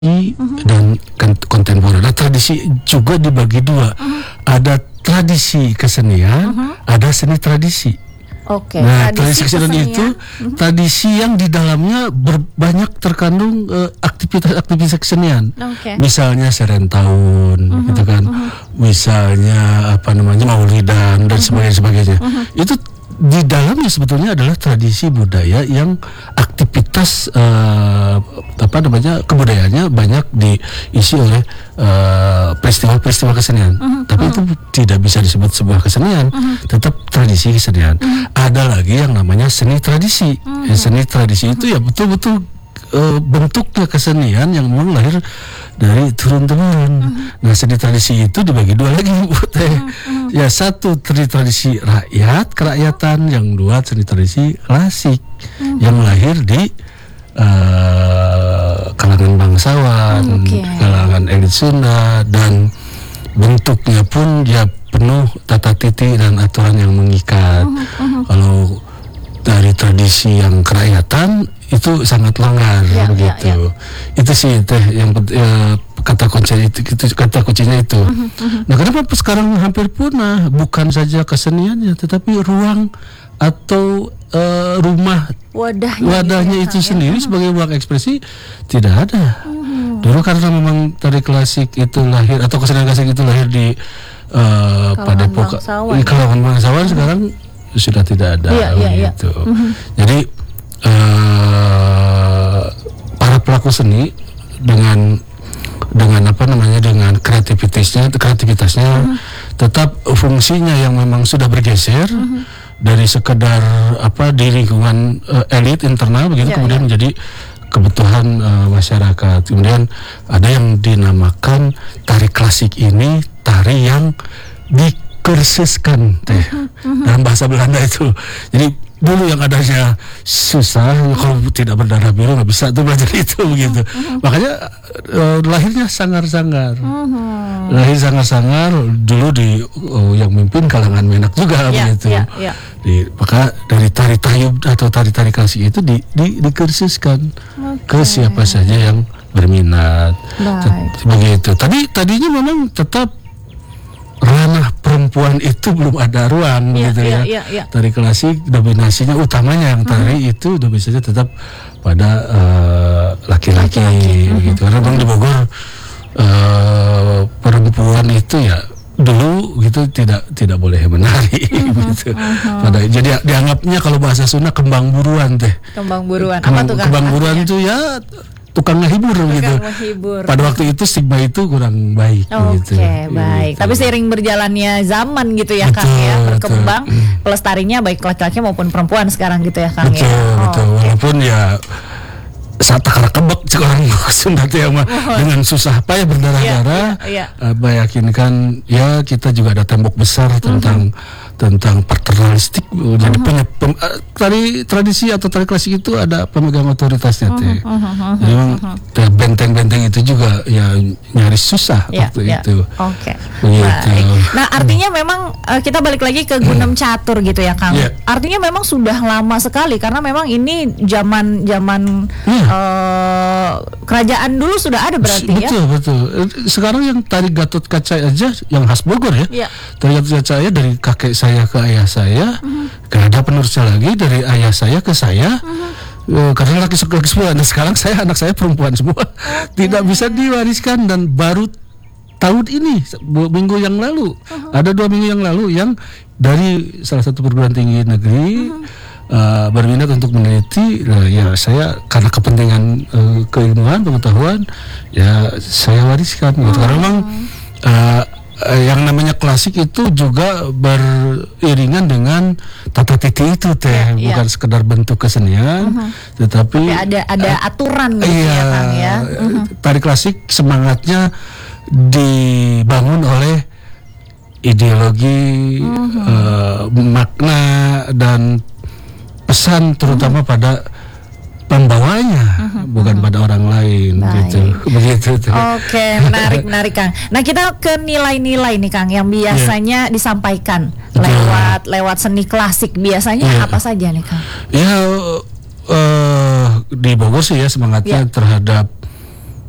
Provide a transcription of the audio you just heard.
dan kontemporer. Nah, tradisi juga dibagi dua. Ada tradisi kesenian, ada seni tradisi. Oke. Nah, tradisi kesenian itu tradisi yang di dalamnya banyak terkandung aktivitas kesenian. Misalnya serentahun, gitu kan. Misalnya Maulidan dan sebagainya. Itu di dalamnya sebetulnya adalah tradisi budaya yang aktivitas kebudayaannya banyak diisi oleh peristiwa-peristiwa kesenian. Tapi itu tidak bisa disebut sebuah kesenian, tetap tradisi kesenian. Ada lagi yang namanya seni tradisi. Seni tradisi itu ya betul-betul bentuknya kesenian yang memang lahir dari turun-temurun. Nah, seni tradisi itu dibagi dua lagi, Bu Teh. Ya, satu tradisi rakyat, kerakyatan, yang dua seni tradisi klasik yang lahir di kalangan bangsawan, kalangan elit Sunda, dan bentuknya pun ya penuh tata titi dan aturan yang mengikat. Kalau dari tradisi yang kerakyatan itu sangat longgar, begitu. Itu sih yang kata kuncinya itu. Nah, kenapa sekarang hampir punah? Bukan saja keseniannya, tetapi ruang atau rumah wadahnya itu sendiri sebagai ruang ekspresi tidak ada. Dulu karena memang tari klasik itu lahir, atau kesenian klasik itu lahir di kalangan bangsawan, sekarang sudah tidak ada, gitu. Jadi para pelaku seni dengan kreativitasnya tetap fungsinya yang memang sudah bergeser dari sekedar di lingkungan elit internal begitu, kemudian menjadi kebutuhan masyarakat. Kemudian ada yang dinamakan tari klasik ini tari yang dikursuskan dalam bahasa Belanda itu. Jadi dulu yang adanya susah, kalau tidak berdarah biru nggak bisa tuh belajar itu begitu. Makanya lahirnya sangar-sangar. Lahir sangar-sangar dulu yang mimpin kalangan Menak juga begitu. Maka dari tari tayub atau tari-tari klasik itu dikursuskan ke siapa saja yang berminat. Begitu. Tadinya memang tetap ranah perempuan itu belum ada ruang, gitu ya. Tari klasik dominasinya utamanya yang tari itu dominasinya tetap pada laki-laki, gitu. Karena memang di Bogor perempuan itu ya dulu gitu tidak boleh menari, gitu. Jadi dianggapnya kalau bahasa Sunda kembang buruan teh. Kembang buruan. Apa tuh kembang buruan itu ya tukang ngehibur gitu. Pada waktu itu stigma itu kurang baik. Baik. Gitu. Tapi seiring berjalannya zaman gitu ya, Kang ya, berkembang, pelestarinya baik laki-laki maupun perempuan sekarang gitu ya, Kang. Betul. Walaupun ya saat takara kebek orang Sunda teh dengan susah payah berdarah-darah, meyakinkan ya kita juga ada tembok besar tentang paternalistik. Jadi tari tradisi atau tari klasik itu ada pemegang otoritasnya teh. Jadi memang benteng-benteng itu juga ya nyaris susah waktu itu. Baik. Nah, artinya memang kita balik lagi ke Gunem Catur gitu ya, Kang. Artinya memang sudah lama sekali, karena memang ini zaman kerajaan dulu sudah ada berarti. Betul. Sekarang yang tari Gatot Kaca aja yang khas Bogor ya. Tari Gatot Kaca dari kakek saya ke ayah saya, gak ada penerusnya lagi dari ayah saya ke saya. Karena laki semua. Nah, sekarang anak saya perempuan semua. Tidak bisa diwariskan, dan baru tahun ini minggu yang lalu ada 2 minggu yang lalu yang dari salah satu perguruan tinggi negeri berminat untuk meneliti. Ya saya karena kepentingan keilmuan pengetahuan ya saya wariskan gitu. Karena memang yang namanya klasik itu juga beriringan dengan tata titi itu teh, bukan sekedar bentuk kesenian, tetapi ada aturan gitu ya, Kang ya. Tari klasik semangatnya dibangun oleh ideologi, makna dan pesan terutama pada pembawanya, bukan pada orang lain. Begitu. Oke, menarik Kang. Nah, kita ke nilai-nilai nih, Kang, yang biasanya disampaikan lewat seni klasik. Biasanya apa saja nih, Kang? Ya, di Bogor sih ya semangatnya terhadap